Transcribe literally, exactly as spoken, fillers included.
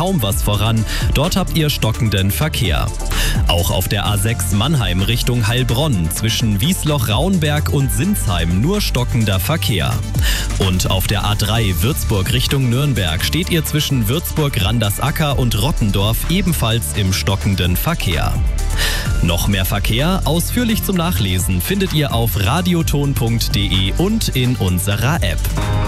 kaum was voran. Dort habt ihr stockenden Verkehr. Auch auf der A sechs Mannheim Richtung Heilbronn zwischen Wiesloch-Raunberg und Sinsheim nur stockender Verkehr. Und auf der A drei Würzburg Richtung Nürnberg steht ihr zwischen Würzburg-Randersacker und Rottendorf ebenfalls im stockenden Verkehr. Noch mehr Verkehr, ausführlich zum Nachlesen, findet ihr auf radioton punkt de und in unserer App.